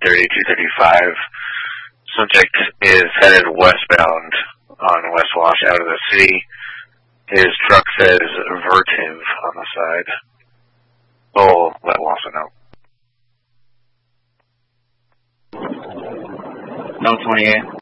230, 235. Subject is headed westbound on West Wash out of the city. His truck says Vertiv on the side. Oh, let Wausau know. No 28.